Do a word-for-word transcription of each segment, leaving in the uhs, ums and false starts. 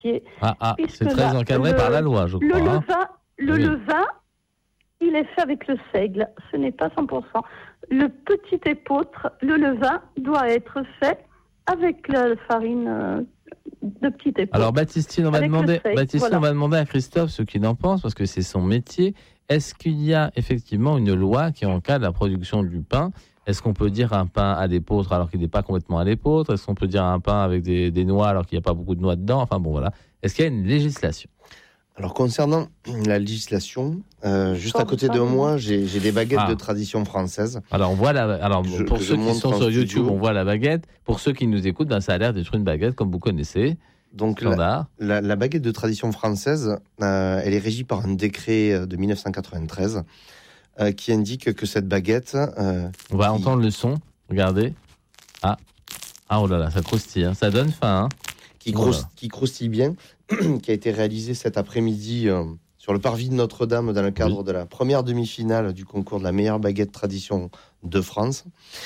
métier. Ah, ah c'est très la, encadré le, par la loi, je crois. Le hein. levain, le oui. levain, il est fait avec le seigle. Ce n'est pas cent pour cent. Le petit épeautre, le levain, doit être fait avec la farine euh, de petit épeautre. Alors Baptistine, on va demander, seigle, Baptistine, voilà. on va demander à Christophe ce qu'il en pense, parce que c'est son métier. Est-ce qu'il y a effectivement une loi qui encadre la production du pain ? Est-ce qu'on peut dire un pain à l'épeautre alors qu'il n'est pas complètement à l'épeautre ? Est-ce qu'on peut dire un pain avec des, des noix alors qu'il n'y a pas beaucoup de noix dedans ? Enfin bon, voilà. Est-ce qu'il y a une législation ? Alors concernant la législation, euh, juste à côté de moi, j'ai, j'ai des baguettes ah. de tradition française. Alors on voit la, alors je, pour ceux qui sont sur YouTube, studio. On voit la baguette. Pour ceux qui nous écoutent, ben, ça a l'air d'être une baguette comme vous connaissez. Donc la, la, la baguette de tradition française, euh, elle est régie par un décret de dix-neuf cent quatre-vingt-treize euh, qui indique que cette baguette... Euh, on va qui... entendre le son, regardez. Ah, ah oh là là, ça croustille, hein. Ça donne faim. Hein. Qui, voilà. croustille, qui croustille bien, qui a été réalisé cet après-midi euh, sur le parvis de Notre-Dame dans le cadre oui. de la première demi-finale du concours de la meilleure baguette tradition de France.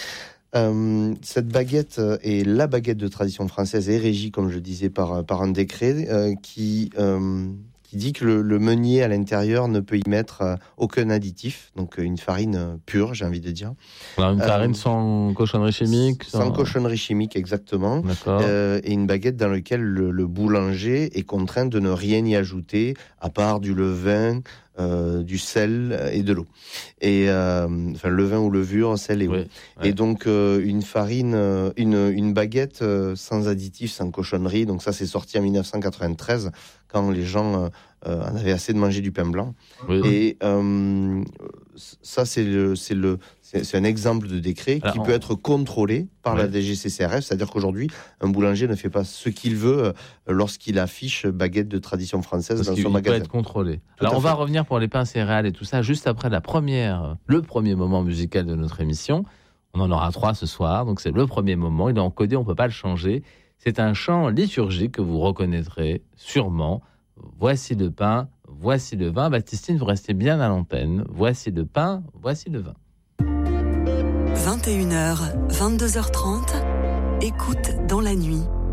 Euh, cette baguette est la baguette de tradition française est régie, comme je le disais, par, par un décret euh, qui, euh, qui dit que le, le meunier à l'intérieur ne peut y mettre euh, aucun additif, donc une farine pure, j'ai envie de dire. Alors une farine euh, sans cochonnerie chimique Sans, sans cochonnerie chimique, exactement. D'accord. Euh, et une baguette dans laquelle le, le boulanger est contraint de ne rien y ajouter, à part du levain, Euh, du sel et de l'eau. Et euh, enfin levain ou levure, sel et eau. Oui, ouais. Et donc euh, une farine, euh, une une baguette euh, sans additifs, sans cochonnerie. Donc ça c'est sorti en dix-neuf cent quatre-vingt-treize quand les gens euh, en avaient assez de manger du pain blanc. Oui. Et euh, ça c'est le c'est le c'est, c'est un exemple de décret Alors, qui on... peut être contrôlé par oui. la D G C C R F. C'est-à-dire qu'aujourd'hui un boulanger ne fait pas ce qu'il veut lorsqu'il affiche baguette de tradition française Parce dans qu'il son magasin. Peut être contrôlé. Tout Alors on fait. va revenir pour les pains céréales et tout ça juste après la première, le premier moment musical de notre émission. On en aura trois ce soir, donc c'est le premier moment. Il est encodé, on ne peut pas le changer. C'est un chant liturgique que vous reconnaîtrez sûrement. Voici le pain, voici le vin. Baptistine, vous restez bien à l'antenne. Voici le pain, voici le vin. vingt et une heures, vingt-deux heures trente, écoute dans la nuit.